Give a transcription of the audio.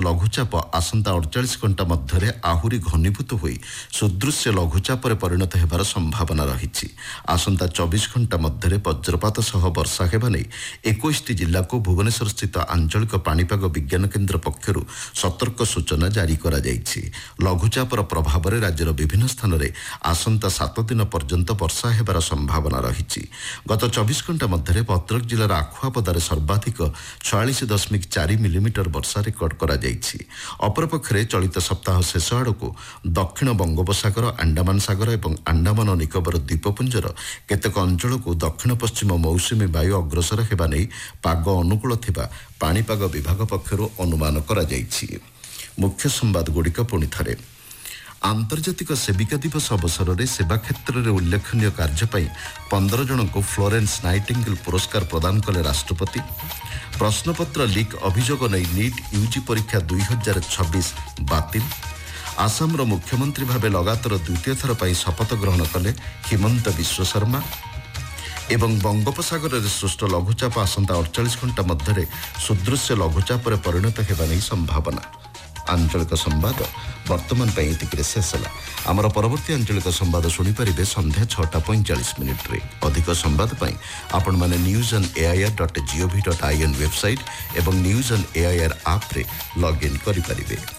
ଲଘୁଚାପ ଆସନ୍ତା 48 ଘଣ୍ଟା ମଧ୍ୟରେ ଆହୁରି ଘନୀଭୂତ ହୋଇ ସୁଦୃଶ୍ୟ ଲଘୁଚାପରେ ପରିଣତ ହେବାର ସମ୍ଭାବନା ରହିଛି। ଆସନ୍ତା 24 ଘଣ୍ଟା ମଧ୍ୟରେ ବଜ୍ରପାତ ସହ ବର୍ଷା ହେବା ନେଇ 21ଟି ଜିଲ୍ଲାକୁ ଭୁବନେଶ୍ୱରସ୍ଥିତ ଆଞ୍ଚଳିକ ପାଣିପାଗ ବିଜ୍ଞାନ କେନ୍ଦ୍ର ପକ୍ଷରୁ ସତର୍କ ସୂଚନା ଜାରି କରାଯାଇଛି। ଲଘୁଚାପର ପ୍ରଭାବରେ ରାଜ୍ୟର ବିଭିନ୍ନ ସ୍ଥାନରେ ଆସନ୍ତା 7 ଦିନ ପର୍ଯ୍ୟନ୍ତ ବର୍ଷା ହେବାର ସମ୍ଭାବନା ରହିଛି। ଗତ 24 ଘଣ୍ଟା ମଧ୍ୟରେ ଭଦ୍ରକ ଜିଲ୍ଲାର ଆଖୁଆପଦାରେ ସର୍ବାଧିକ 46.4 ମିଲିମିଟର ବର୍ଷା ରେକର୍ଡ କରାଯାଇଛି। ଅପରପକ୍ଷରେ ଚଳିତ ସପ୍ତାହ ଶେଷ ଆଡ଼କୁ ଦକ୍ଷିଣ ବଙ୍ଗୋପସାଗର, ଆଣ୍ଡାମାନ ସାଗର ଏବଂ ଆଣ୍ଡାମାନ ଓ ନିକୋବର ଦ୍ୱୀପପୁଞ୍ଜର କେତେକ ଅଞ୍ଚଳକୁ ଦକ୍ଷିଣ ପଶ୍ଚିମ ମୌସୁମୀ ବାୟୁ ଅଗ୍ରସର ହେବା ନେଇ ପାଗ ଅନୁକୂଳ ଥିବା ପାଣିପାଗ ବିଭାଗ ପକ୍ଷରୁ ଅନୁମାନ କରାଯାଇଛି। ମୁଖ୍ୟ ସମ୍ବାଦଗୁଡ଼ିକ ପୁଣି ଥରେ। ଆନ୍ତର୍ଜାତିକ ସେବିକା ଦିବସ ଅବସରରେ ସେବା କ୍ଷେତ୍ରରେ ଉଲ୍ଲେଖନୀୟ କାର୍ଯ୍ୟ ପାଇଁ 15 ଜଣଙ୍କୁ ଫ୍ଲୋରେନ୍ସ ନାଇଟିଙ୍ଗେଲ୍ ପୁରସ୍କାର ପ୍ରଦାନ କଲେ ରାଷ୍ଟ୍ରପତି। ପ୍ରଶ୍ନପତ୍ର ଲିକ୍ ଅଭିଯୋଗ ନେଇ ନିଟ୍ ୟୁଜି ପରୀକ୍ଷା 2026 ବାତିଲ। ଆସାମର ମୁଖ୍ୟମନ୍ତ୍ରୀ ଭାବେ ଲଗାତାର ଦ୍ୱିତୀୟ ଥର ପାଇଁ ଶପଥ ଗ୍ରହଣ କଲେ ହିମନ୍ତ ବିଶ୍ୱ ଶର୍ମା। ଏବଂ ବଙ୍ଗୋପସାଗରରେ ସୃଷ୍ଟ ଲଘୁଚାପ ଆସନ୍ତା 48 ଘଣ୍ଟା ମଧ୍ୟରେ ସୁଦୃଶ୍ୟ ଲଘୁଚାପରେ ପରିଣତ ହେବା ନେଇ ସମ୍ଭାବନା। ଆଞ୍ଚଳିକ ସମ୍ବାଦ ବର୍ତ୍ତମାନ ପାଇଁ ଏତିକିରେ ଶେଷ ହେଲା। ଆମର ପରବର୍ତ୍ତୀ ଆଞ୍ଚଳିକ ସମ୍ବାଦ ଶୁଣିପାରିବେ ସନ୍ଧ୍ୟା 6:45 ଅଧିକ ସମ୍ବାଦ ପାଇଁ ଆପଣମାନେ news@air.gov.in ୱେବସାଇଟ୍ ଏବଂ news@air ଆପ୍ରେ ଲଗ୍ଇନ୍ କରିପାରିବେ।